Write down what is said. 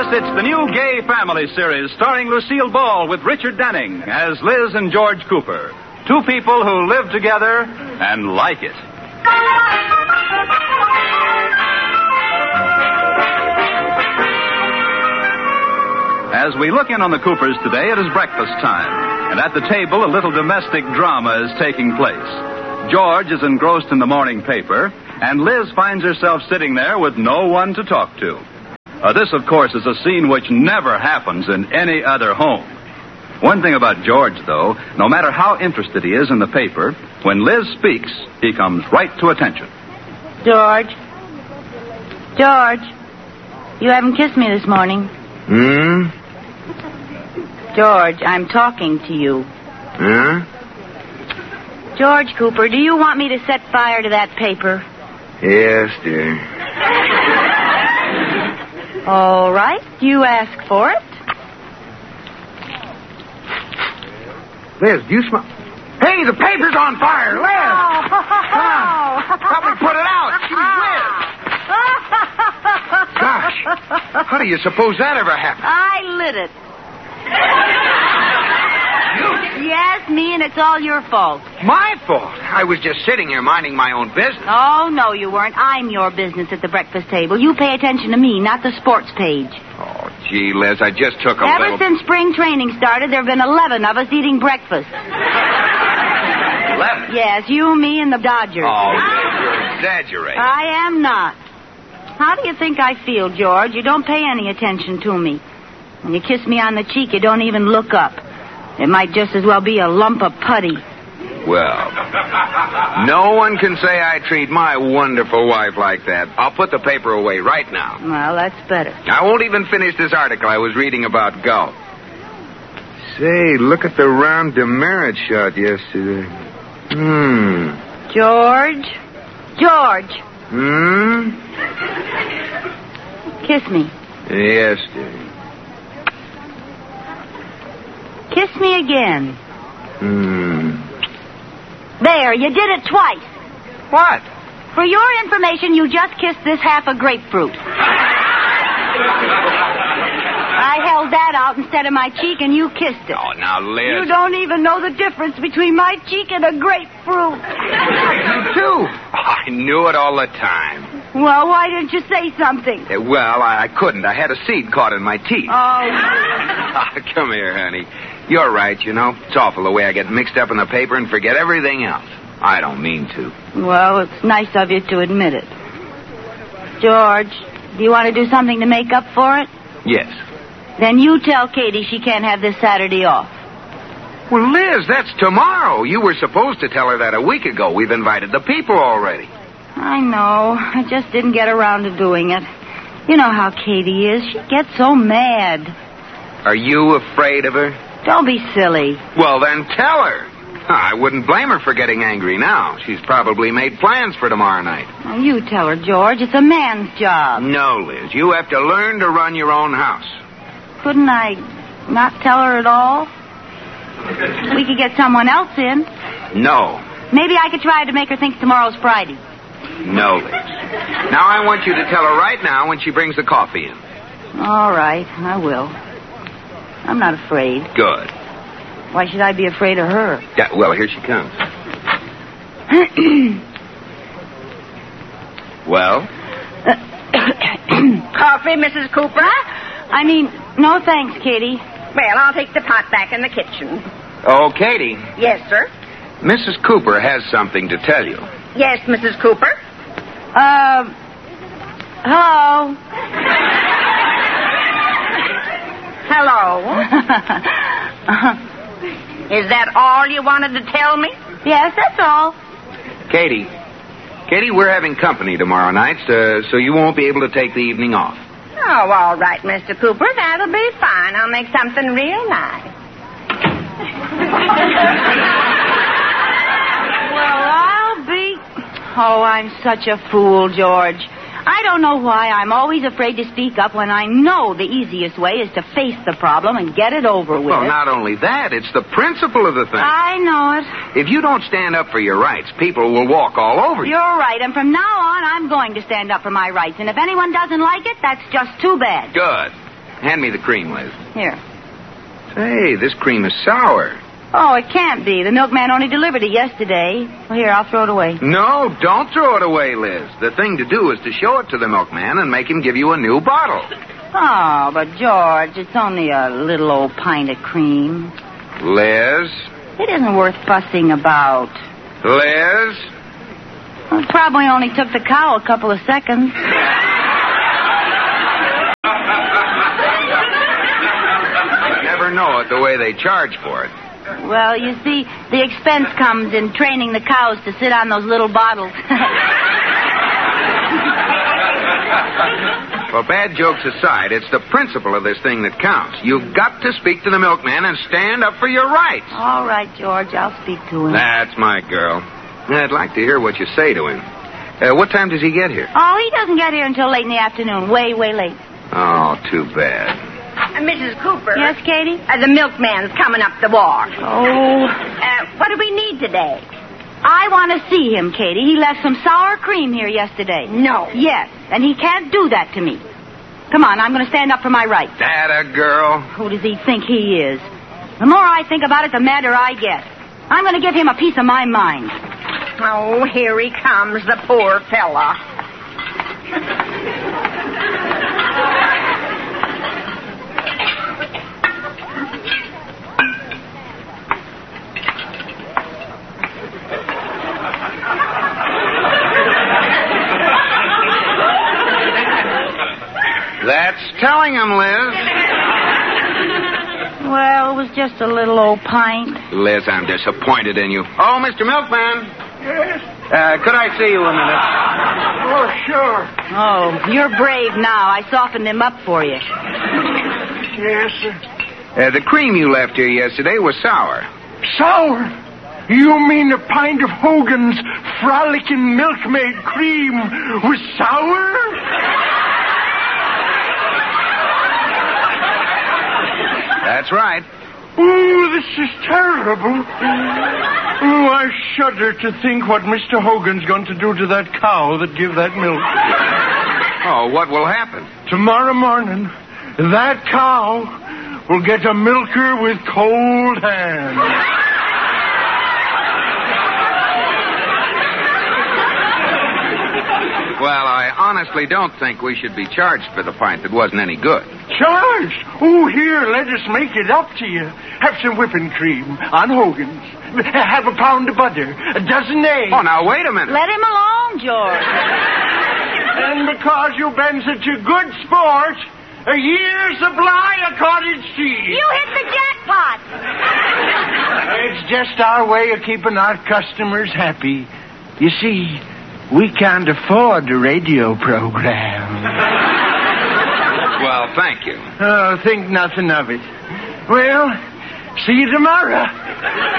it's the new Gay Family series starring Lucille Ball with Richard Denning as Liz and George Cooper. Two people who live together and like it. As we look in on the Coopers today, it is breakfast time. And at the table, a little domestic drama is taking place. George is engrossed in the morning paper, and Liz finds herself sitting there with no one to talk to. This, of course, is a scene which never happens in any other home. One thing about George, though, no matter how interested he is in the paper, when Liz speaks, he comes right to attention. George, you haven't kissed me this morning. George, I'm talking to you. George Cooper, do you want me to set fire to that paper? Yes, dear. All right, you ask for it. Liz, do you smell... Hey, the paper's on fire! Liz! Oh. Come on. Help me put it out! Gee whiz! Gosh, how do you suppose that ever happened? I lit it. Yes, me, and it's all your fault. My fault? I was just sitting here minding my own business. Oh, no, you weren't. I'm your business at the breakfast table. You pay attention to me, not the sports page. Oh, gee, Liz, I just took a Ever little... since spring training started, there have been 11 of us eating breakfast. 11? Yes, you, me, and the Dodgers. Oh, you're exaggerating. I am not. How do you think I feel, George? You don't pay any attention to me. When you kiss me on the cheek, you don't even look up. It might just as well be a lump of putty. Well, no one can say I treat my wonderful wife like that. I'll put the paper away right now. Well, that's better. I won't even finish this article I was reading about golf. Say, look at the round demerit shot yesterday. George? Kiss me. Yes, dear. Kiss me again. There, you did it twice. What? For your information, you just kissed this half a grapefruit. I held that out instead of my cheek, and you kissed it. Oh, now, Liz. You don't even know the difference between my cheek and a grapefruit. You too. I knew it all the time. Well, why didn't you say something? Well, I couldn't. I had a seed caught in my teeth. Oh. Come here, honey. You're right, you know. It's awful the way I get mixed up in the paper and forget everything else. I don't mean to. Well, it's nice of you to admit it. George, do you want to do something to make up for it? Yes. Then you tell Katie she can't have this Saturday off. Well, Liz, that's tomorrow. You were supposed to tell her that a week ago. We've invited the people already. I know. I just didn't get around to doing it. You know how Katie is. She gets so mad. Are you afraid of her? Don't be silly. Well, then tell her. I wouldn't blame her for getting angry now. She's probably made plans for tomorrow night. Now, you tell her, George. It's a man's job. No, Liz. You have to learn to run your own house. Couldn't I not tell her at all? We could get someone else in. No. Maybe I could try to make her think tomorrow's Friday. No, Liz. Now I want you to tell her right now when she brings the coffee in. All right, I will. I'm not afraid. Good. Why should I be afraid of her? Yeah, well, here she comes. Well? Coffee, Mrs. Cooper? I mean, no thanks, Katie. Well, I'll take the pot back in the kitchen. Oh, Katie. Yes, sir? Mrs. Cooper has something to tell you. Yes, Mrs. Cooper? Hello? Hello? Is that all you wanted to tell me? Yes, that's all. Katie, we're having company tomorrow night, so you won't be able to take the evening off. Oh, all right, Mr. Cooper. That'll be fine. I'll make something real nice. Well, I'll be... Oh, I'm such a fool, George. I don't know why I'm always afraid to speak up when I know the easiest way is to face the problem and get it over with. Well, not only that, it's the principle of the thing. I know it. If you don't stand up for your rights, people will walk all over you. You're right, and from now on, I'm going to stand up for my rights. And if anyone doesn't like it, that's just too bad. Good. Hand me the cream, Liz. Here. Say, this cream is sour. Oh, it can't be. The milkman only delivered it yesterday. Well, here, I'll throw it away. No, don't throw it away, Liz. The thing to do is to show it to the milkman and make him give you a new bottle. Oh, but George, it's only a little old pint of cream. Liz? It isn't worth fussing about. Liz? Well, it probably only took the cow a couple of seconds. Never know it the way they charge for it. Well, you see, the expense comes in training the cows to sit on those little bottles. Well, bad jokes aside, it's the principle of this thing that counts. You've got to speak to the milkman and stand up for your rights. All right, George, I'll speak to him. That's my girl. I'd like to hear what you say to him. What time does he get here? Oh, he doesn't get here until late in the afternoon. Way, way late. Oh, too bad. Mrs. Cooper. Yes, Katie? The milkman's coming up the walk. Oh. What do we need today? I want to see him, Katie. He left some sour cream here yesterday. No. Yes, and he can't do that to me. Come on, I'm going to stand up for my rights. That a girl? Who does he think he is? The more I think about it, the madder I get. I'm going to give him a piece of my mind. Oh, here he comes, the poor fella. That's telling him, Liz. Well, it was just a little old pint. Liz, I'm disappointed in you. Oh, Mr. Milkman. Yes? Could I see you a minute? Oh, sure. Oh, you're brave now. I softened him up for you. Yes, sir. The cream you left here yesterday was sour. Sour? You mean a pint of Hogan's Frolickin' Milkmaid cream was sour? That's right. Oh, this is terrible. Oh, I shudder to think what Mr. Hogan's going to do to that cow that give that milk. Oh, what will happen? Tomorrow morning, that cow will get a milker with cold hands. Well, I honestly don't think we should be charged for the pint that wasn't any good. Charged? Oh, here, let us make it up to you. Have some whipping cream on Hogan's. Have a pound of butter, a dozen eggs. Oh, now, wait a minute. Let him alone, George. And because you've been such a good sport, a year's supply of cottage cheese. You hit the jackpot. It's just our way of keeping our customers happy. You see, we can't afford a radio program. Well, thank you. Oh, think nothing of it. Well, see you tomorrow.